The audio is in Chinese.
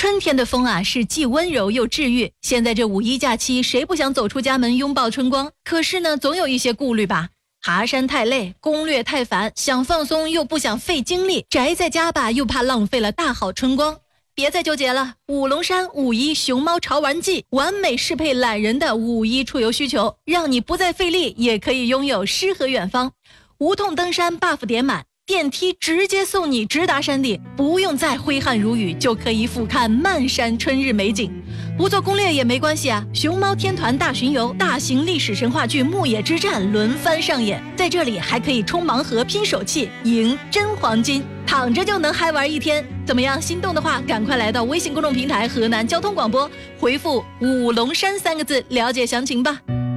春天的风啊，是既温柔又治愈。现在这五一假期，谁不想走出家门拥抱春光？可是呢，总有一些顾虑吧。爬山太累，攻略太烦，想放松又不想费精力，宅在家吧又怕浪费了大好春光。别再纠结了，五龙山五一熊猫潮玩季完美适配懒人的五一出游需求，让你不再费力，也可以拥有诗和远方。无痛登山 buff 点满，电梯直接送你直达山顶，不用再挥汗如雨，就可以俯瞰漫山春日美景。不做攻略也没关系啊，熊猫天团大巡游，大型历史神话剧牧野之战轮番上演，在这里还可以冲盲盒拼手气，赢真黄金，躺着就能嗨玩一天。怎么样，心动的话赶快来到微信公众平台河南交通广播，回复五龙山3个字了解详情吧。